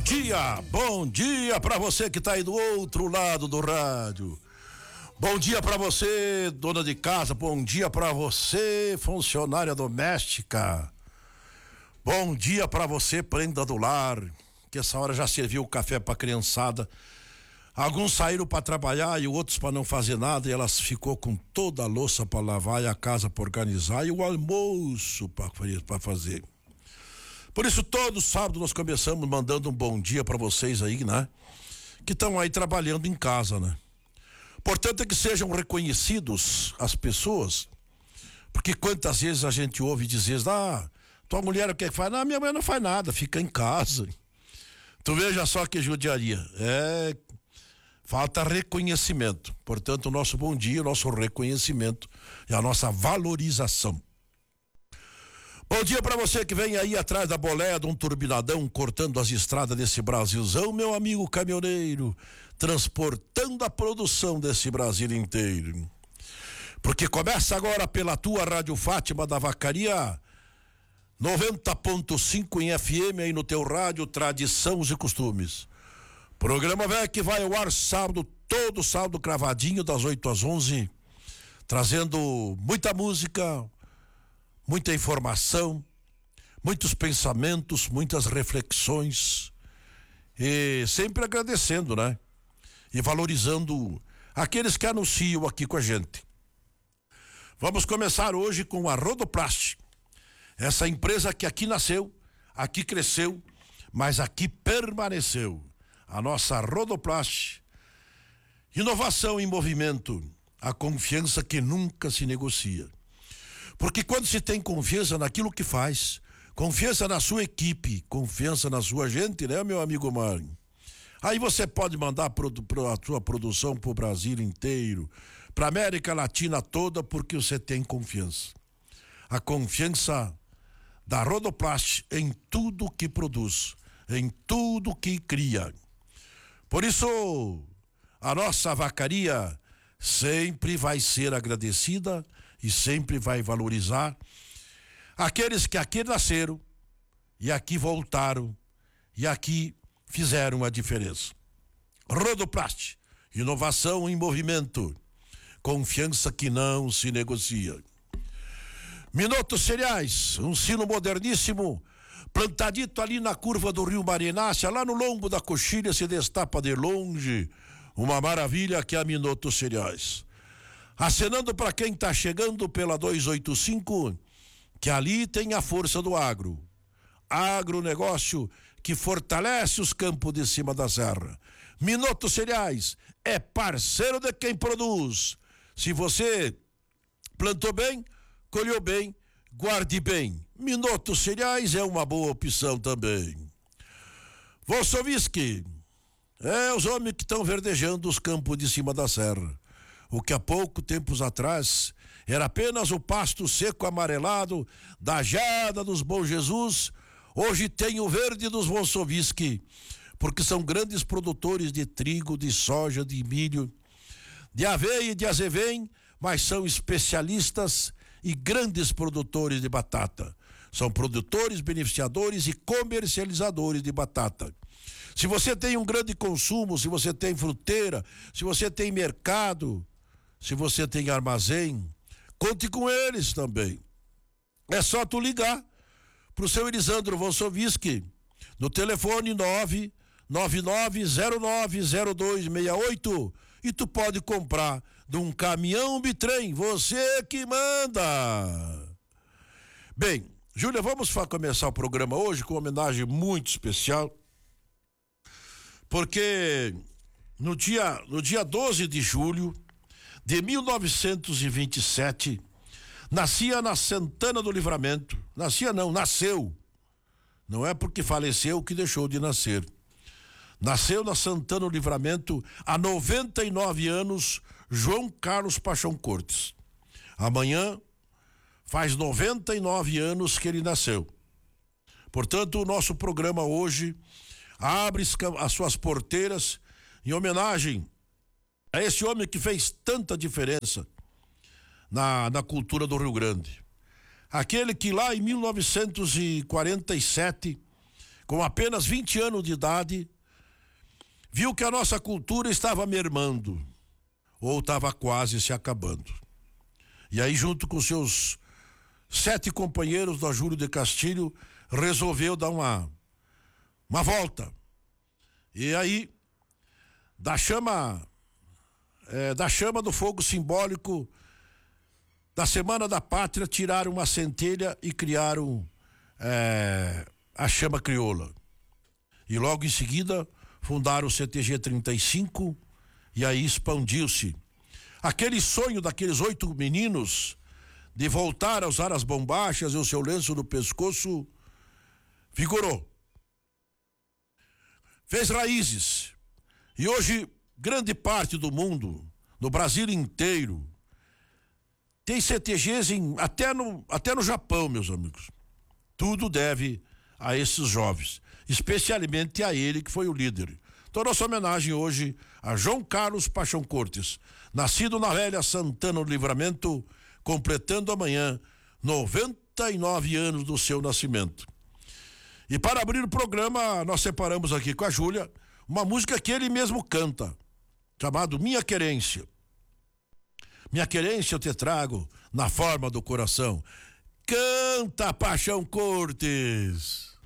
Bom dia para você que tá aí do outro lado do rádio. Bom dia para você, dona de casa. Bom dia para você, funcionária doméstica. Bom dia para você, prenda do lar, que essa hora já serviu o café pra criançada. Alguns saíram para trabalhar e outros para não fazer nada, e elas ficou com toda a louça para lavar e a casa para organizar e o almoço para fazer. Por isso, todo sábado nós começamos mandando um bom dia para vocês aí, né? Que estão aí trabalhando em casa, né? Portanto, é que sejam reconhecidos as pessoas, porque quantas vezes a gente ouve dizer, tua mulher o que faz? Não, minha mulher não faz nada, fica em casa. Tu veja só que judiaria. Falta reconhecimento. Portanto, o nosso bom dia, o nosso reconhecimento e a nossa valorização. Bom dia para você que vem aí atrás da boleia de um turbinadão cortando as estradas desse Brasilzão, meu amigo caminhoneiro, transportando a produção desse Brasil inteiro. Porque começa agora pela tua Rádio Fátima da Vacaria, 90.5 em FM aí no teu rádio, Tradições e Costumes. Programa velho que vai ao ar sábado, todo sábado cravadinho das 8 às 11, trazendo muita música, muita informação, muitos pensamentos, muitas reflexões e sempre agradecendo, né? E valorizando aqueles que anunciam aqui com a gente. Vamos começar hoje com a Rodoplast, essa empresa que aqui nasceu, aqui cresceu, mas aqui permaneceu. A nossa Rodoplast, inovação em movimento, a confiança que nunca se negocia. Porque quando se tem confiança naquilo que faz, confiança na sua equipe, confiança na sua gente, né, meu amigo Mário? Aí você pode mandar a sua produção pro Brasil inteiro, pra América Latina toda, porque você tem confiança. A confiança da Rodoplast em tudo que produz, em tudo que cria. Por isso, a nossa vacaria sempre vai ser agradecida e sempre vai valorizar aqueles que aqui nasceram e aqui voltaram e aqui fizeram a diferença. Rodoplast, inovação em movimento, confiança que não se negocia. Minuto Cereais, um sino moderníssimo, plantadito ali na curva do Rio Marinácia, lá no lombo da coxilha, se destapa de longe, uma maravilha que é a Minuto Cereais. Acenando para quem está chegando pela 285, que ali tem a força do agro. Agronegócio que fortalece os campos de cima da serra. Minuto Cereais é parceiro de quem produz. Se você plantou bem, colheu bem, guarde bem. Minuto Cereais é uma boa opção também. Volsoviski, os homens que estão verdejando os campos de cima da serra. O que há pouco tempos atrás era apenas o pasto seco amarelado da jada dos Bom Jesus, hoje tem o verde dos Volsoviski, porque são grandes produtores de trigo, de soja, de milho, de aveia e de azevém, mas são especialistas e grandes produtores de batata. São produtores, beneficiadores e comercializadores de batata. Se você tem um grande consumo, se você tem fruteira, se você tem mercado, se você tem armazém, conte com eles também. É só tu ligar pro seu Elisandro Volsoviski no telefone 999090268 e tu pode comprar de um caminhão bitrem, você que manda. Bem, Júlia, vamos começar o programa hoje com uma homenagem muito especial, porque no dia 12 de julho de 1927, nascia na Santana do Livramento, nasceu, não é porque faleceu que deixou de nascer, nasceu na Santana do Livramento há 99 anos, João Carlos Paixão Cortes. Amanhã faz 99 anos que ele nasceu. Portanto, o nosso programa hoje abre as suas porteiras em homenagem a esse homem que fez tanta diferença na cultura do Rio Grande. Aquele que lá em 1947 com apenas 20 anos de idade, viu que a nossa cultura estava mermando, ou estava quase se acabando. E aí, junto com seus 7 companheiros da Júlio de Castilho, resolveu dar uma volta. E aí, da chama do fogo simbólico da Semana da Pátria, tiraram uma centelha e criaram a chama crioula. E logo em seguida fundaram o CTG 35 e aí expandiu-se. Aquele sonho daqueles 8 meninos de voltar a usar as bombachas e o seu lenço no pescoço vigorou. Fez raízes. E hoje, grande parte do mundo, no Brasil inteiro, tem CTGs até no Japão, meus amigos. Tudo deve a esses jovens, especialmente a ele que foi o líder. Então, nossa homenagem hoje a João Carlos Paixão Cortes, nascido na velha Santana do Livramento, completando amanhã 99 anos do seu nascimento. E para abrir o programa, nós separamos aqui com a Júlia uma música que ele mesmo canta, chamado Minha Querência. Minha querência eu te trago na forma do coração. Canta, Paixão Cortes!